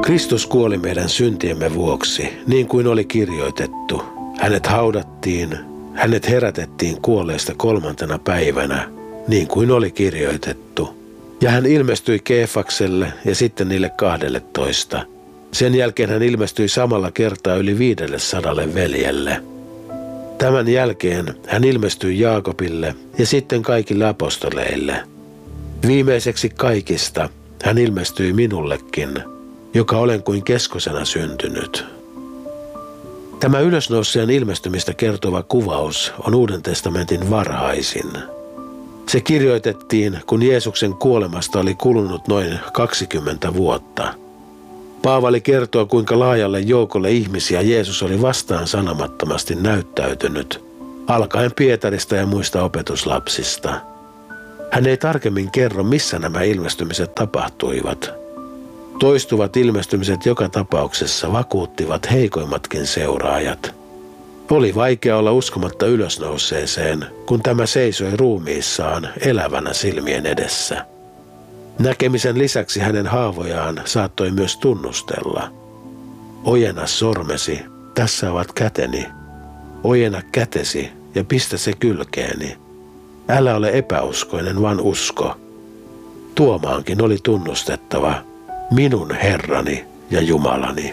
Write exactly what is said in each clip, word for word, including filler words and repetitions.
Kristus kuoli meidän syntiemme vuoksi, niin kuin oli kirjoitettu. Hänet haudattiin, hänet herätettiin kuolleista kolmantena päivänä, niin kuin oli kirjoitettu. Ja hän ilmestyi Keefakselle ja sitten niille kahdelletoista. Sen jälkeen hän ilmestyi samalla kertaa yli viidelle sadalle veljelle. Tämän jälkeen hän ilmestyi Jaakobille ja sitten kaikille apostoleille. Viimeiseksi kaikista hän ilmestyi minullekin, joka olen kuin keskosena syntynyt. Tämä ylösnouseen ilmestymistä kertova kuvaus on Uuden testamentin varhaisin. Se kirjoitettiin, kun Jeesuksen kuolemasta oli kulunut noin kaksikymmentä vuotta. Paavali kertoo, kuinka laajalle joukolle ihmisiä Jeesus oli vastaan sanomattomasti näyttäytynyt, alkaen Pietarista ja muista opetuslapsista. Hän ei tarkemmin kerro, missä nämä ilmestymiset tapahtuivat. Toistuvat ilmestymiset joka tapauksessa vakuuttivat heikoimmatkin seuraajat. Oli vaikea olla uskomatta ylösnouseeseen, kun tämä seisoi ruumiissaan elävänä silmien edessä. Näkemisen lisäksi hänen haavojaan saattoi myös tunnustella. Ojenna sormesi, tässä ovat käteni. Ojenna kätesi ja pistä se kylkeeni. Älä ole epäuskoinen, vaan usko. Tuomaankin oli tunnustettava, minun Herrani ja Jumalani.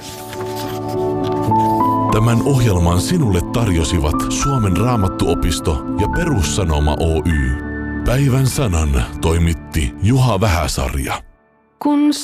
Tämän ohjelman sinulle tarjosivat Suomen Raamattuopisto ja Perussanoma Oy. Päivän sanan toimitti Juha Vähäsarja. Kun